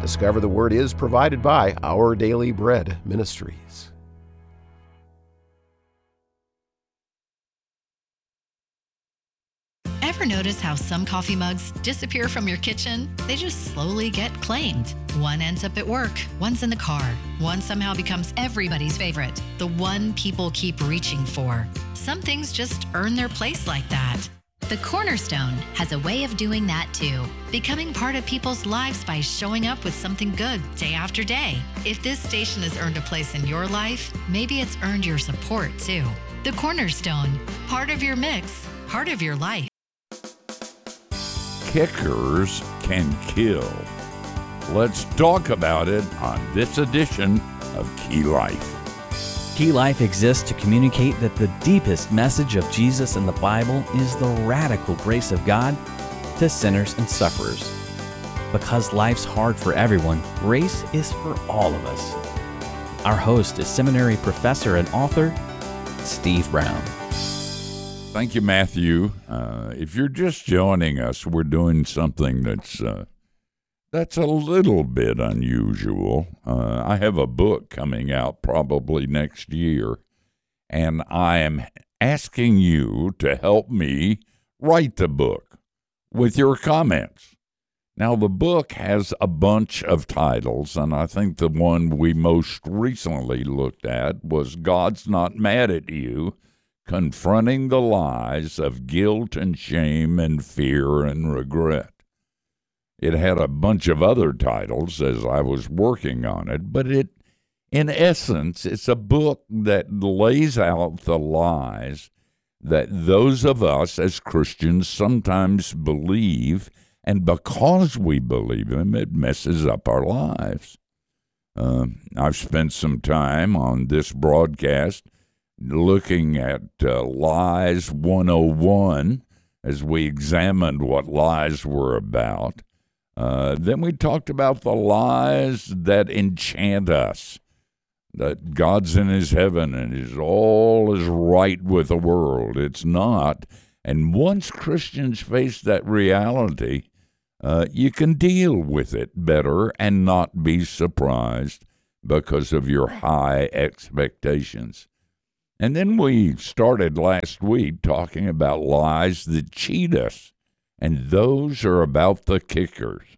Discover the Word is provided by Our Daily Bread Ministries. Ever notice how some coffee mugs disappear from your kitchen? They just slowly get claimed. One ends up at work, one's in the car, one somehow becomes everybody's favorite, the one people keep reaching for. Some things just earn their place like that. The Cornerstone has a way of doing that too, becoming part of people's lives by showing up with something good day after day. If this station has earned a place in your life, maybe it's earned your support too. The Cornerstone, part of your mix, part of your life. Kickers can kill. Let's talk about it on this edition of Key Life. Key Life exists to communicate that the deepest message of Jesus in the Bible is the radical grace of God to sinners and sufferers. Because life's hard for everyone, grace is for all of us. Our host is seminary professor and author, Steve Brown. Thank you, Matthew. If you're just joining us, we're doing something that's a little bit unusual. I have a book coming out probably next year, and I am asking you to help me write the book with your comments. Now, the book has a bunch of titles, and I think the one we most recently looked at was God's Not Mad at You, Confronting the Lies of Guilt and Shame and Fear and Regret. It had a bunch of other titles as I was working on it, but in essence, it's a book that lays out the lies that those of us as Christians sometimes believe, and because we believe them, it messes up our lives. I've spent some time on this broadcast looking at Lies 101 as we examined what lies were about. Then we talked about the lies that enchant us, that God's in his heaven and all is right with the world. It's not. And once Christians face that reality, you can deal with it better and not be surprised because of your high expectations. And then we started last week talking about lies that cheat us. And those are about the kickers.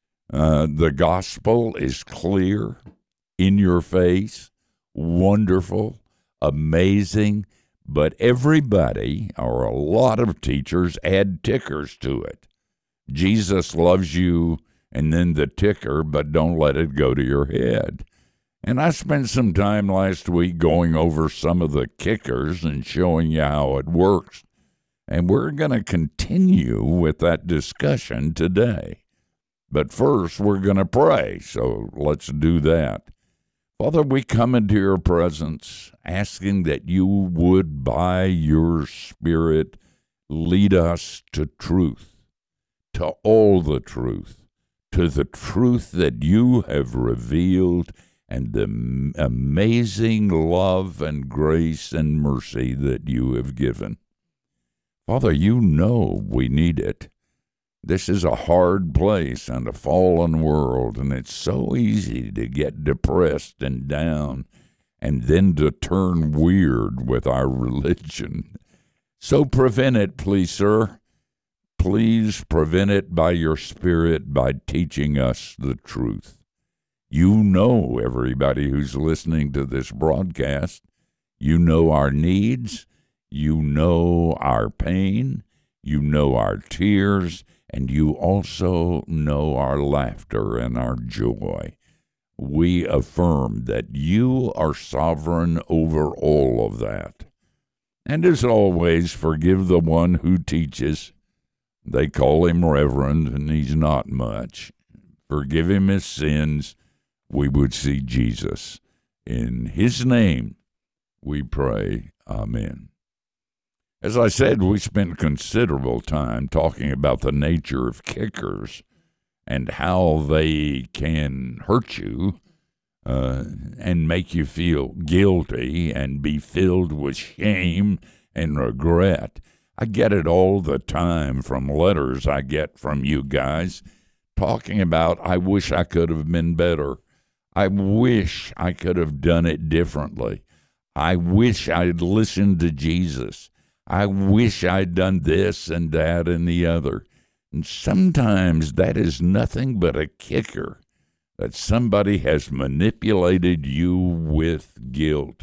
The gospel is clear, in your face, wonderful, amazing, but everybody, or a lot of teachers, add tickers to it. Jesus loves you, and then the ticker, but don't let it go to your head. And I spent some time last week going over some of the kickers and showing you how it works. And we're going to continue with that discussion today. But first, we're going to pray, so let's do that. Father, we come into your presence asking that you would, by your Spirit, lead us to truth, to all the truth, to the truth that you have revealed and the amazing love and grace and mercy that you have given. Father, you know we need it. This is a hard place and a fallen world, and it's so easy to get depressed and down and then to turn weird with our religion. So prevent it, please, sir. Please prevent it by your Spirit by teaching us the truth. You know everybody who's listening to this broadcast. You know our needs. You know our pain, you know our tears, and you also know our laughter and our joy. We affirm that you are sovereign over all of that. And as always, forgive the one who teaches. They call him Reverend, and he's not much. Forgive him his sins. We would see Jesus. In his name we pray. Amen. As I said, we spent considerable time talking about the nature of kickers and how they can hurt you and make you feel guilty and be filled with shame and regret. I get it all the time from letters I get from you guys talking about, I wish I could have been better. I wish I could have done it differently. I wish I'd listened to Jesus. I wish I'd done this and that and the other. And sometimes that is nothing but a kicker that somebody has manipulated you with guilt.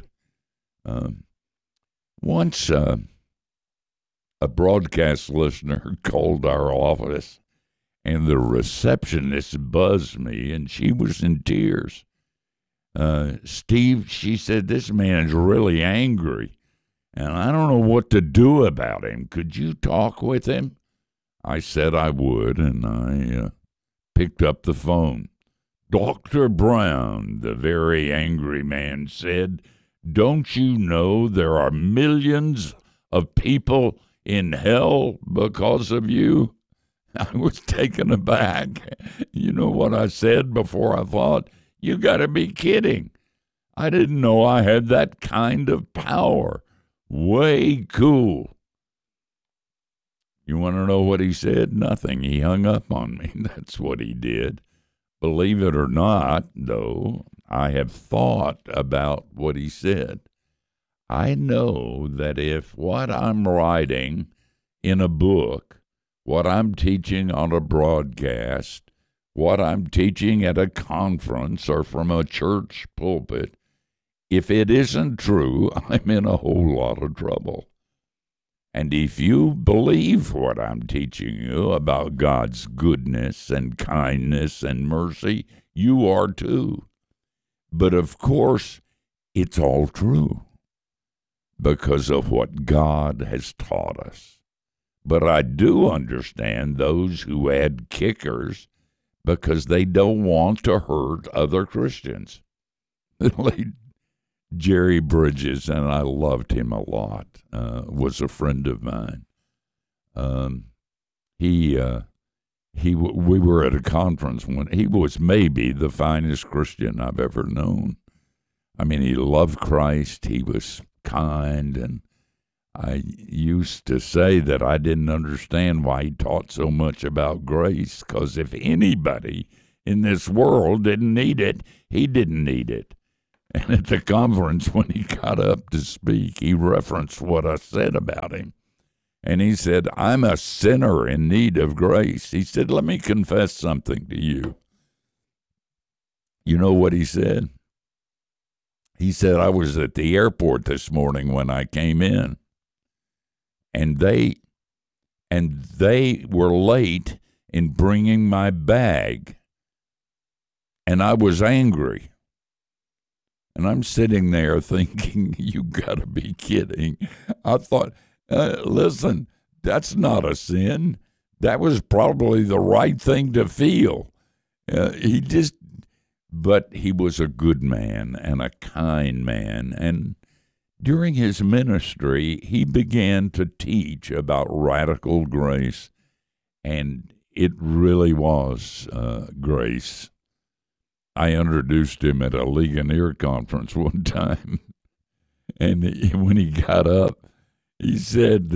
Once a broadcast listener called our office, and the receptionist buzzed me, and she was in tears. Steve, she said, this man is really angry, and I don't know what to do about him. Could you talk with him? I said I would, and I picked up the phone. Dr. Brown, the very angry man said, don't you know there are millions of people in hell because of you? I was taken aback. You know what I said before I thought? You got to be kidding. I didn't know I had that kind of power. Way cool. You want to know what he said? Nothing. He hung up on me. That's what he did. Believe it or not, though, I have thought about what he said. I know that if what I'm writing in a book, what I'm teaching on a broadcast, what I'm teaching at a conference or from a church pulpit, if it isn't true, I'm in a whole lot of trouble. And if you believe what I'm teaching you about God's goodness and kindness and mercy, you are too. But of course, it's all true because of what God has taught us. But I do understand those who add kickers because they don't want to hurt other Christians. Late Jerry Bridges, and I loved him a lot, was a friend of mine. We were at a conference when he was maybe the finest Christian I've ever known. I mean, he loved Christ. He was kind, and I used to say that I didn't understand why he taught so much about grace, because if anybody in this world didn't need it, he didn't need it. And at the conference, when he got up to speak, he referenced what I said about him. And he said, I'm a sinner in need of grace. He said, let me confess something to you. You know what he said? He said, I was at the airport this morning when I came in, and they were late in bringing my bag, and I was angry. And I'm sitting there thinking, you got to be kidding. I thought, listen, that's not a sin. That was probably the right thing to feel. But he was a good man and a kind man. And during his ministry, he began to teach about radical grace. And it really was grace. I introduced him at a Ligonier conference one time, and when he got up, he said,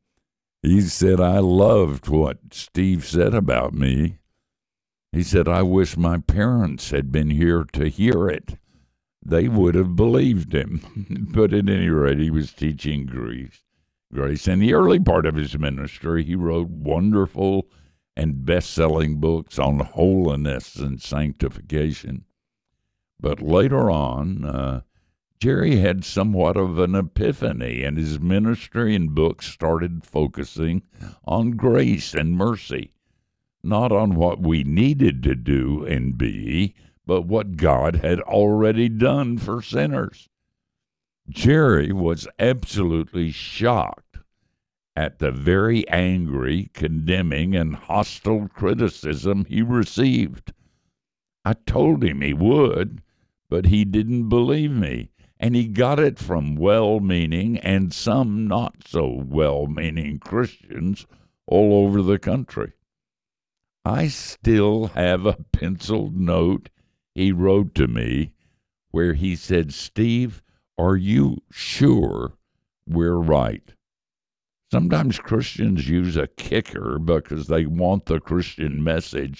I loved what Steve said about me. He said, I wish my parents had been here to hear it. They would have believed him. But at any rate, he was teaching grace. In the early part of his ministry, he wrote wonderful and best-selling books on holiness and sanctification. But later on, Jerry had somewhat of an epiphany, and his ministry and books started focusing on grace and mercy, not on what we needed to do and be, but what God had already done for sinners. Jerry was absolutely shocked at the very angry, condemning, and hostile criticism he received. I told him he would, but he didn't believe me, and he got it from well-meaning and some not-so-well-meaning Christians all over the country. I still have a penciled note he wrote to me where he said, Steve, are you sure we're right? Sometimes Christians use a kicker because they want the Christian message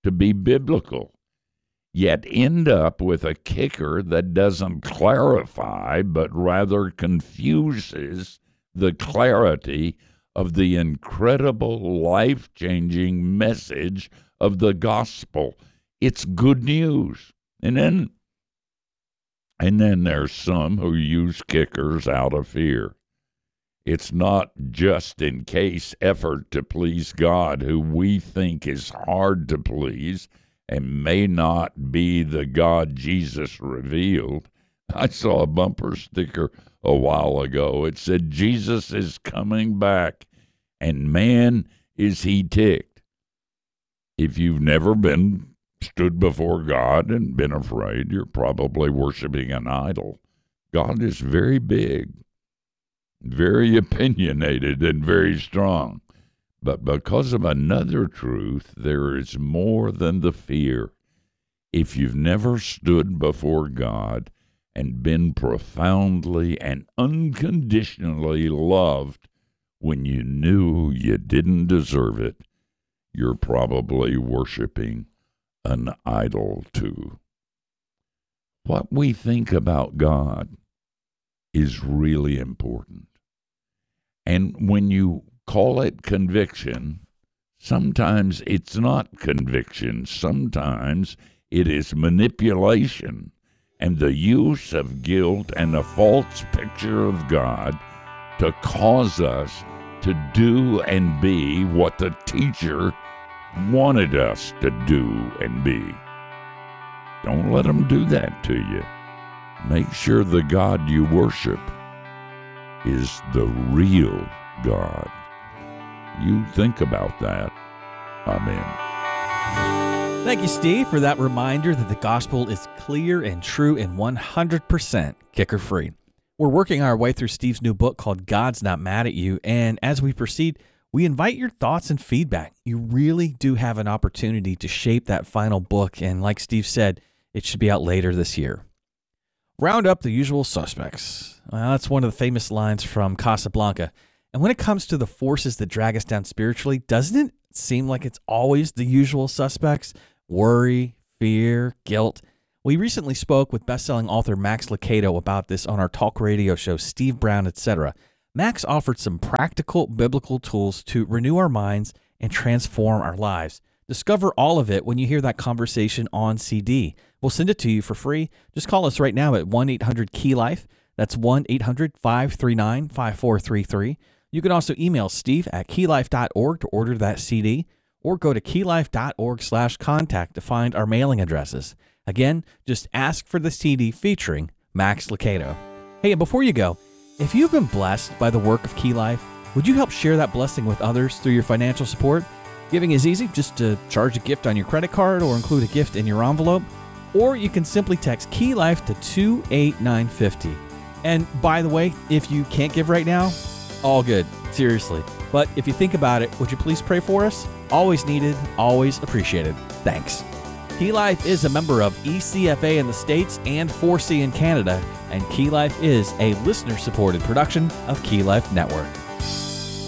to be biblical, yet end up with a kicker that doesn't clarify, but rather confuses the clarity of the incredible, life-changing message of the gospel. It's good news. And then there's some who use kickers out of fear. It's not just in case effort to please God, who we think is hard to please and may not be the God Jesus revealed. I saw a bumper sticker a while ago. It said, "Jesus is coming back, and man, is he ticked." If you've never stood before God and been afraid, you're probably worshiping an idol. God is very big, very opinionated, and very strong. But because of another truth, there is more than the fear. If you've never stood before God and been profoundly and unconditionally loved when you knew you didn't deserve it, you're probably worshiping an idol too. What we think about God is really important. And when you call it conviction, sometimes it's not conviction. Sometimes it is manipulation and the use of guilt and a false picture of God to cause us to do and be what the teacher wanted us to do and be. Don't let them do that to you. Make sure the God you worship is the real God. You think about that. Amen. Thank you, Steve, for that reminder that the gospel is clear and true and 100% kicker-free. We're working our way through Steve's new book called God's Not Mad at You, and as we proceed, we invite your thoughts and feedback. You really do have an opportunity to shape that final book, and like Steve said, it should be out later this year. Round up the usual suspects. Well, that's one of the famous lines from Casablanca. And when it comes to the forces that drag us down spiritually, doesn't it seem like it's always the usual suspects? Worry, fear, guilt. We recently spoke with best-selling author Max Lucado about this on our talk radio show, Steve Brown, etc. Max offered some practical biblical tools to renew our minds and transform our lives. Discover all of it when you hear that conversation on CD. We'll send it to you for free. Just call us right now at 1-800-KEY-LIFE. That's 1-800-539-5433. You can also email steve@keylife.org to order that CD, or go to keylife.org/contact to find our mailing addresses. Again, just ask for the CD featuring Max Lucado. Hey, and before you go, if you've been blessed by the work of Key Life, would you help share that blessing with others through your financial support? Giving is easy, just to charge a gift on your credit card or include a gift in your envelope. Or you can simply text Key Life to 28950. And by the way, if you can't give right now, all good, seriously. But if you think about it, would you please pray for us? Always needed, always appreciated. Thanks. Key Life is a member of ECFA in the States and 4C in Canada, and Key Life is a listener-supported production of Key Life Network.